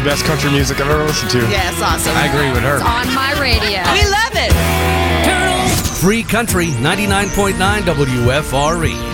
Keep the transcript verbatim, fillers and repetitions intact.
the best country music I've ever listened to. Yeah, it's awesome. I agree with her. It's on my radio. We love it. Free Country ninety-nine point nine W F R E.